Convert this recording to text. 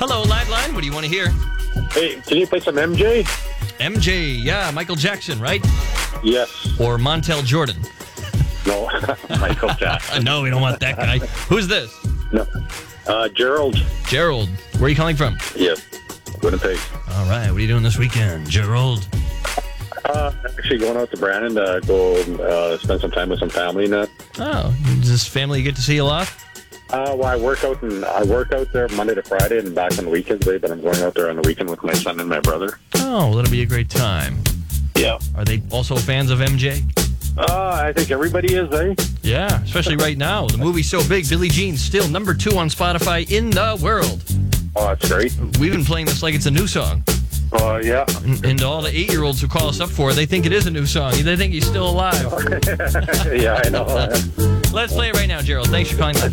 Hello, Live Line. What do you want to hear? Hey, can you play some MJ? MJ, yeah, Michael Jackson, right? Yes. Or Montel Jordan. No, Michael Jackson. No, we don't want that guy. Who's this? No. Gerald. Gerald. Where are you calling from? Yes. Winnipeg. All right, what are you doing this weekend, Gerald? Actually going out to Brandon to go spend some time with some family and that. Oh, does this family get to see you a lot? Well, I work out there Monday to Friday and back on the weekends, but I'm going out there on the weekend with my son and my brother. Oh, well, that'll be a great time. Yeah. Are they also fans of MJ? I think everybody is, eh? Yeah, especially right now. The movie's so big, Billie Jean's still number 2 on Spotify in the world. Oh, that's great. We've been playing this like it's a new song. Yeah. And all the 8-year-olds who call us up for it, they think it is a new song. They think he's still alive. Yeah, I know. Let's play it right now, Gerald. Thanks for calling.